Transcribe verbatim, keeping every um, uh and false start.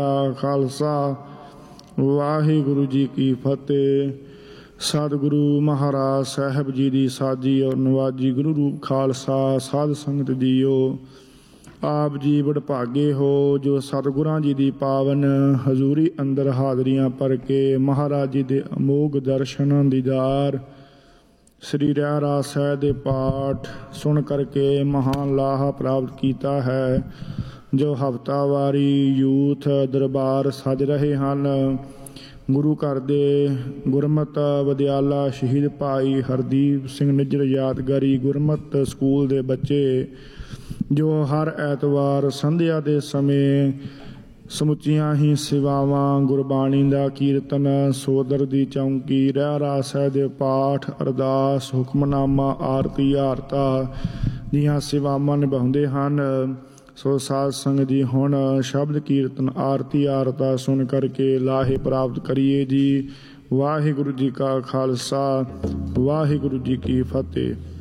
खालसा वाहिगुरु जी की फतेह। सतगुरु महाराज साहब जी की साजी और नवाजी गुरु रूप खालसा साध संगत जीओ। आप जी वडभागे हो जो सतगुरां जी की पावन हजूरी अंदर हाजरियां भर के महाराज जी के अमोघ दर्शन दीदार श्री रहरास साहिब दे पाठ सुन करके महान लाहा प्राप्त किया है। जो हफ्तावारी यूथ दरबार सज रहे हैं गुरु घर दे गुरमत विद्याला शहीद भाई हरदीप सिंह निज्जर यादगारी गुरमत स्कूल दे बच्चे जो हर ऐतवार संध्या के समय समुचियां ही सेवावां गुरबाणी का कीर्तन सोदर की चौंकी रहरास साहिब दे पाठ अरदास हुक्मनामा आरती आरता दियां सेवावां निभाउंदे हन। सो साध संगत जी हुण शब्द कीर्तन आरती आरता सुन करके लाहे प्राप्त करिए जी। वाहिगुरु जी का खालसा वाहिगुरु जी की फतेह।